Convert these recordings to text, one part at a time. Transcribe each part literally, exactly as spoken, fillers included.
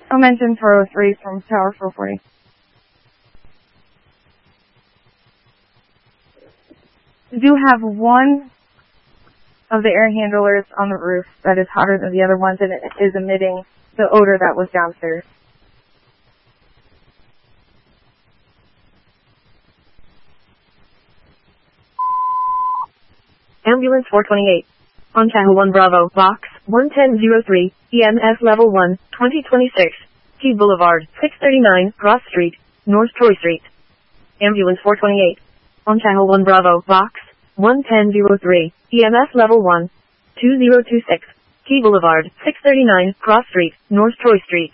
Momentum four oh three from Tower four forty. We do have one of the air handlers on the roof that is hotter than the other ones, and it is emitting the odor that was downstairs. Ambulance four twenty-eight. On Channel one Bravo, Box one ten oh three, E M S Level one, twenty twenty-six, Key Boulevard, six thirty-nine, Cross Street, North Troy Street. Ambulance four twenty-eight. On Channel one Bravo, Box one ten oh three, E M S Level one, two oh two six, Key Boulevard, six thirty-nine, Cross Street, North Troy Street.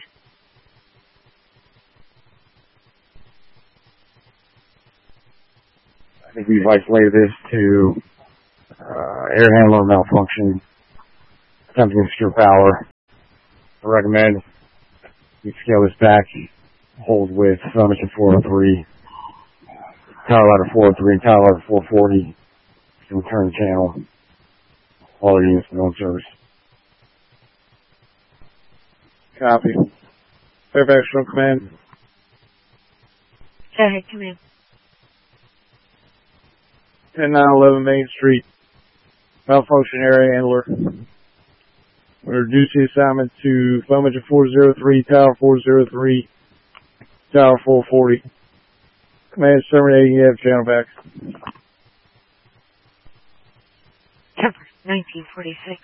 I think we've isolated this to uh, air handler malfunction, attempting to secure power. I recommend you scale this back, hold with Flemington four oh three, tower ladder four oh three, and tower ladder four forty to return the channel. All units no service. Copy. Fairfax from command. Fairfax command. ten nine eleven Main Street. Malfunction area handler. We're reducing assignment to Flemington four oh three, Tower four oh three, Tower four forty. Command is terminating. You have channel back. Temper nineteen forty-six.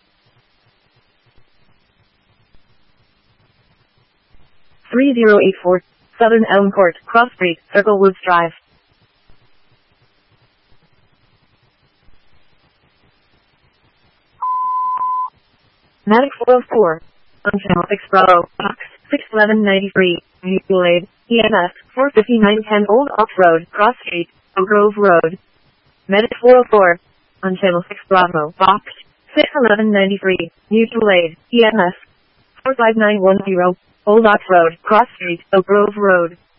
three oh eight four, Southern Elm Court, Cross Street, Circle Woods Drive. Medic four oh four, on Channel six Bravo, Box six eleven ninety-three, Mutual Aid, E M S four fifty-nine ten Old Ox Road, Cross Street, Oak Grove Road. Medic four oh four, on Channel six Bravo, Box six eleven ninety-three, Mutual Aid, E M S four five nine one zero, Old Ox Road, Cross Street, Oak Grove Road.